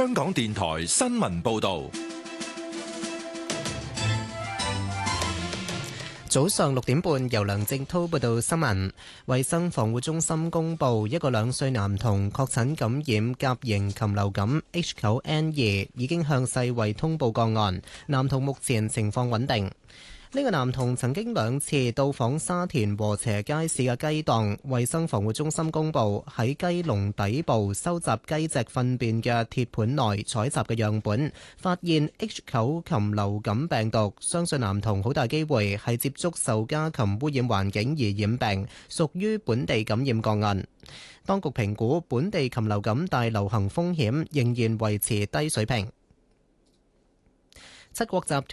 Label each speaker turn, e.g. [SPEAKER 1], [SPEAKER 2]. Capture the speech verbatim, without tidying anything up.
[SPEAKER 1] 香港電台新聞報道。
[SPEAKER 2] 早上六點半，由梁正滔報道新聞。衛生防護中心公布，一個兩歲男童確診感染甲型禽流感 H 九 N 二，已經向世衛通報個案。男童目前情況穩定。呢個男童曾經兩次到訪沙田禾輋街市嘅雞檔，衛生防護中心公布喺雞籠底部收集雞隻糞便嘅鐵盤內採集嘅樣本，發現 H 九 禽流感病毒，相信男童好大機會係接觸受家禽污染環境而染病，屬於本地感染個案。當局評估本地禽流感大流行風險仍然維持低水平。七國集團